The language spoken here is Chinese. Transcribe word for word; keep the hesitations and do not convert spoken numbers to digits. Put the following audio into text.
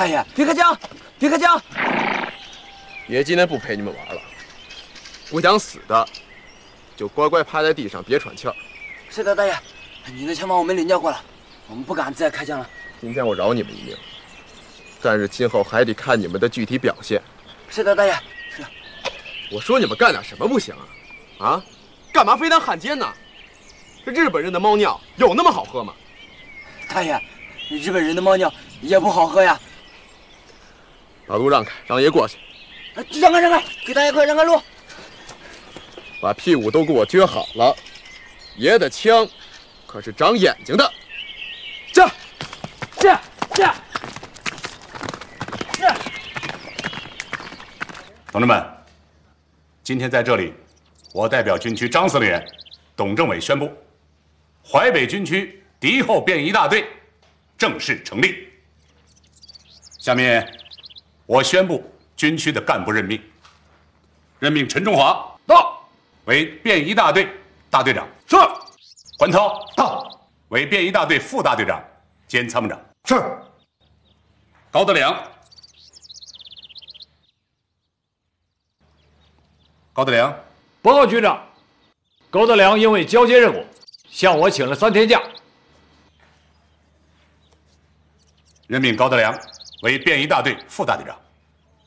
爷，别开枪，别开枪！ 爷今天不陪你们玩了，不想死的，就乖乖趴在地上，别喘气儿。 是的，大爷，你的枪把我们领教过了，我们不敢再开枪了。 今天我饶你们一命，但是今后还得看你们的具体表现。 是的，大爷。是。 我说你们干点什么不行啊？啊，干嘛非当汉奸呢？这日本人的猫尿有那么好喝吗？ 大爷，日本人的猫尿也不好喝呀。 把路让开，让爷过去。 让开，让开，给大爷快让开路。 把屁股都给我撅好了，爷的枪可是长眼睛的。这， 这，这，这。 同志们，今天在这里，我代表军区张司令员、董政委宣布，淮北军区敌后便衣大队正式成立。下面，我宣布军区的干部任命。任命陈中华到为便衣大队大队长。是。关涛到为便衣大队副大队长兼参谋长。 是。 高德良。高德良， 报告局长，高德良因为交接任务，向我请了三天假。 任命高德良为便衣大队副大队长。